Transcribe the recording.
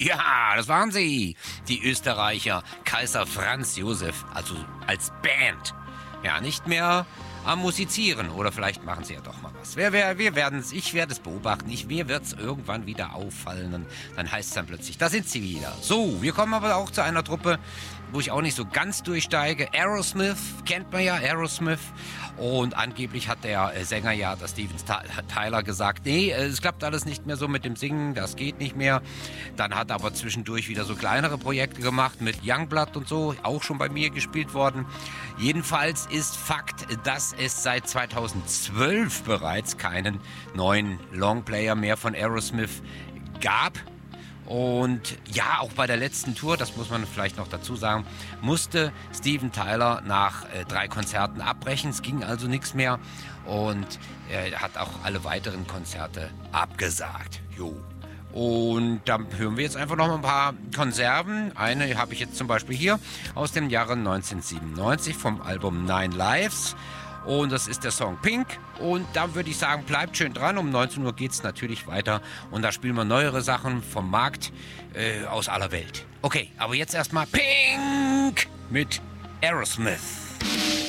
Ja, das waren sie. Die Österreicher Kaiser Franz Josef, also als Band. Ja, nicht mehr am Musizieren. Oder vielleicht machen sie ja doch mal was. Wir werden es, ich werde es beobachten. Mir wird es irgendwann wieder auffallen. Und dann heißt es dann plötzlich, da sind sie wieder. So, wir kommen aber auch zu einer Truppe, wo ich auch nicht so ganz durchsteige. Aerosmith, kennt man ja, Aerosmith. Und angeblich hat der Sänger ja, der Steven Tyler, gesagt, nee, es klappt alles nicht mehr so mit dem Singen, das geht nicht mehr. Dann hat er aber zwischendurch wieder so kleinere Projekte gemacht mit Youngblood und so, auch schon bei mir gespielt worden. Jedenfalls ist Fakt, dass es seit 2012 bereits keinen neuen Longplayer mehr von Aerosmith gab. Und ja, auch bei der letzten Tour, das muss man vielleicht noch dazu sagen, musste Steven Tyler nach 3 Konzerten abbrechen. Es ging also nichts mehr und er hat auch alle weiteren Konzerte abgesagt. Jo. Und dann hören wir jetzt einfach noch ein paar Konserven. Eine habe ich jetzt zum Beispiel hier aus dem Jahre 1997 vom Album Nine Lives. Und das ist der Song Pink. Und da würde ich sagen, bleibt schön dran. Um 19 Uhr geht es natürlich weiter. Und da spielen wir neuere Sachen vom Markt aus aller Welt. Okay, aber jetzt erstmal Pink mit Aerosmith.